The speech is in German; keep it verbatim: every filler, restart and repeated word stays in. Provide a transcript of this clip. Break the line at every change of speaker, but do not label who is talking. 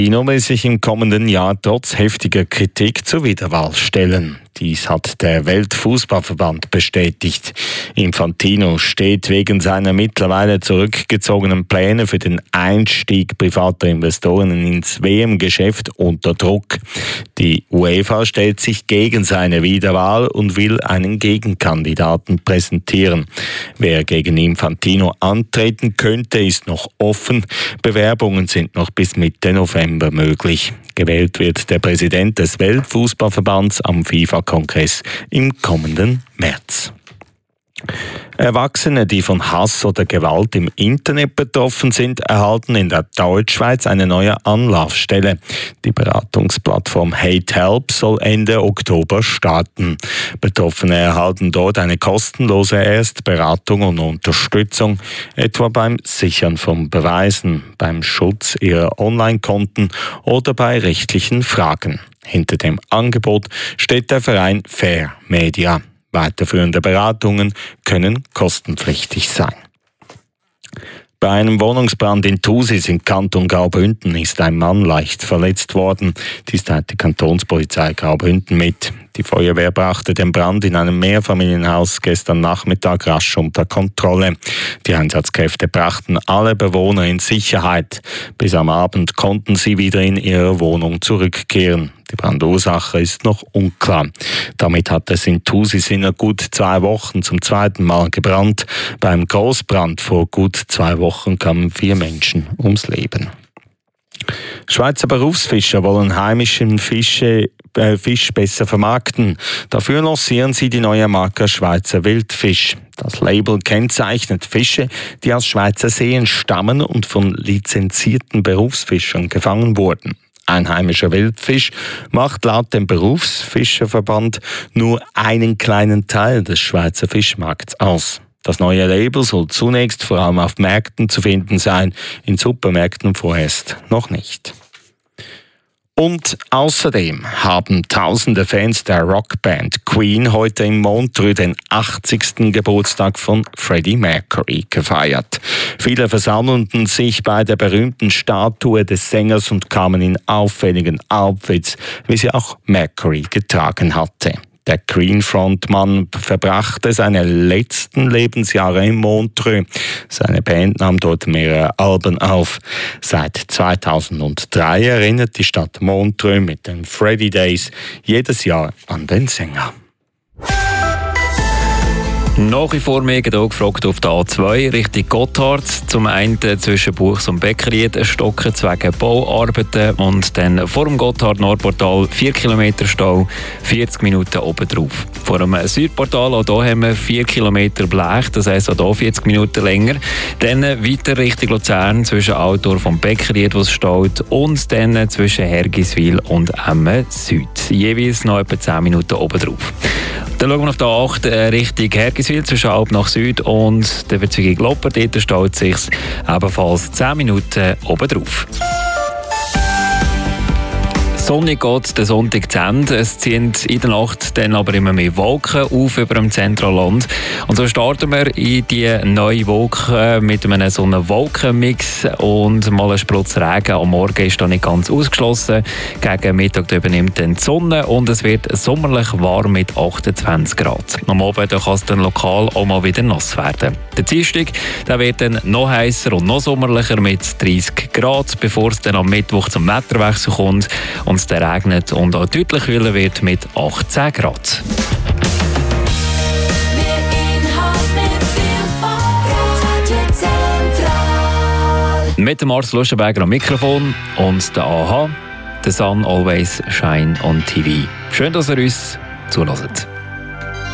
Infantino will sich im kommenden Jahr trotz heftiger Kritik zur Wiederwahl stellen. Dies hat der Weltfußballverband bestätigt. Infantino steht wegen seiner mittlerweile zurückgezogenen Pläne für den Einstieg privater Investoren ins W M-Geschäft unter Druck. Die UEFA stellt sich gegen seine Wiederwahl und will einen Gegenkandidaten präsentieren. Wer gegen Infantino antreten könnte, ist noch offen. Bewerbungen sind noch bis Mitte November möglich. Gewählt wird der Präsident des Weltfußballverbands am FIFA-Kongress im kommenden März. Erwachsene, die von Hass oder Gewalt im Internet betroffen sind, erhalten in der Deutschschweiz eine neue Anlaufstelle. Die Beratungsplattform Hate Help soll Ende Oktober starten. Betroffene erhalten dort eine kostenlose Erstberatung und Unterstützung, etwa beim Sichern von Beweisen, beim Schutz ihrer Online-Konten oder bei rechtlichen Fragen. Hinter dem Angebot steht der Verein Fair Media. Weiterführende Beratungen können kostenpflichtig sein. Bei einem Wohnungsbrand in Thusis im Kanton Graubünden ist ein Mann leicht verletzt worden. Dies teilt die Kantonspolizei Graubünden mit. Die Feuerwehr brachte den Brand in einem Mehrfamilienhaus gestern Nachmittag rasch unter Kontrolle. Die Einsatzkräfte brachten alle Bewohner in Sicherheit. Bis am Abend konnten sie wieder in ihre Wohnung zurückkehren. Die Brandursache ist noch unklar. Damit hat es in Thusis in gut zwei Wochen zum zweiten Mal gebrannt. Beim Großbrand vor gut zwei Wochen kamen vier Menschen ums Leben. Schweizer Berufsfischer wollen heimischen Fische, äh, Fisch besser vermarkten. Dafür lancieren sie die neue Marke Schweizer Wildfisch. Das Label kennzeichnet Fische, die aus Schweizer Seen stammen und von lizenzierten Berufsfischern gefangen wurden. Einheimischer Wildfisch macht laut dem Berufsfischerverband nur einen kleinen Teil des Schweizer Fischmarkts aus. Das neue Label soll zunächst vor allem auf Märkten zu finden sein, in Supermärkten vorerst noch nicht. Und außerdem haben tausende Fans der Rockband Queen heute in Montreux den achtzigsten Geburtstag von Freddie Mercury gefeiert. Viele versammelten sich bei der berühmten Statue des Sängers und kamen in auffälligen Outfits, wie sie auch Mercury getragen hatte. Der Queen-Frontmann verbrachte seine letzten Lebensjahre in Montreux. Seine Band nahm dort mehrere Alben auf. Seit zweitausenddrei erinnert die Stadt Montreux mit den Freddie Days jedes Jahr an den Sänger.
Nach wie vor mega da gefragt auf der A zwei Richtung Gotthard. Zum einen zwischen Buchs und Beckried stocken wegen Bauarbeiten und dann vor dem Gotthard-Nordportal vier Kilometer Stau, vierzig Minuten oben drauf. Vor dem Südportal, auch hier haben wir vier Kilometer Blech, das heisst auch hier vierzig Minuten länger. Dann weiter Richtung Luzern zwischen Altdorf und Beckried, wo es staut, und dann zwischen Hergiswil und Emmen Süd. Jeweils noch etwa zehn Minuten oben drauf. Dann schauen wir auf der A acht Richtung Hergiswil zwischen Alb nach Süd und der Verzweigung Glopper. Dort staut sich ebenfalls zehn Minuten oben drauf. Sonnig geht der Sonntag zu Ende. Es ziehen in der Nacht dann aber immer mehr Wolken auf über dem Zentralland. Und so starten wir in die neue Woche mit einem so einem Wolkenmix und mal ein Sprutz Regen. Am Morgen ist da nicht ganz ausgeschlossen. Gegen Mittag übernimmt dann die Sonne und es wird sommerlich warm mit achtundzwanzig Grad. Am Abend kann es dann lokal auch mal wieder nass werden. Der Dienstag der wird dann noch heißer und noch sommerlicher mit dreißig Grad, bevor es dann am Mittwoch zum Wetterwechsel kommt und es dann regnet und auch deutlich kühler wird mit achtzehn Grad. Mit dem Marcel Lustenberger am Mikrofon und der A H, The Sun Always Shine on T V. Schön, dass ihr uns zuhört.